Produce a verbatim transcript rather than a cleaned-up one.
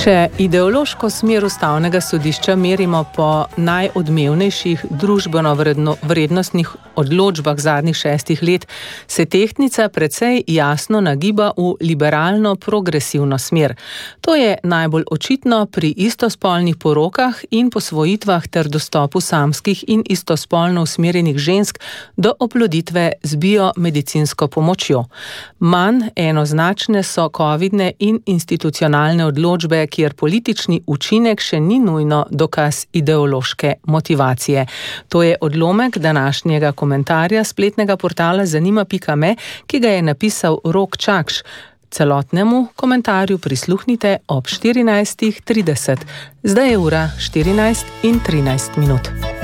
Če ideološko smer ustavnega sodišča merimo po najodmevnejših družbeno-vrednostnih odločbah zadnjih šestih let, se tehtnica precej jasno nagiba v liberalno-progresivno smer. To je najbolj očitno pri istospolnih porokah in posvojitvah ter dostopu samskih in istospolno usmerjenih žensk do oploditve z biomedicinsko pomočjo. Manj enoznačne so covidne in institucionalne odločbe, kjer politični učinek še ni nujno dokaz ideološke motivacije. To je odlomek današnjega komentarja spletnega portala zanima pika me, ki ga je napisal Rok Čakš. Celotnemu komentarju prisluhnite ob štirinajstih trideset. Zdaj je ura štirinajst in trinajst minut.